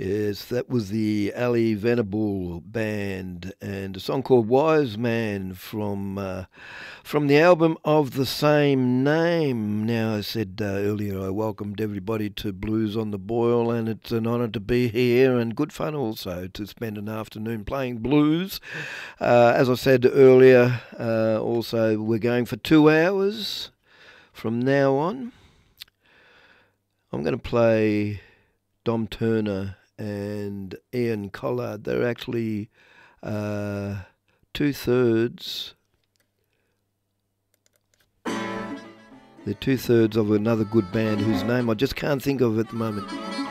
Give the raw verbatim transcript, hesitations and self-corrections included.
Yes, that was the Ali Venable Band and a song called Wise Man from uh, from the album of the same name. Now, I said uh, earlier I welcomed everybody to Blues on the Boil, and it's an honour to be here and good fun also to spend an afternoon playing blues. Uh, as I said earlier, uh, also we're going for two hours from now on. I'm going to play Dom Turner and Ian Collard. They're actually uh, two-thirds. They're two-thirds of another good band whose name I just can't think of at the moment.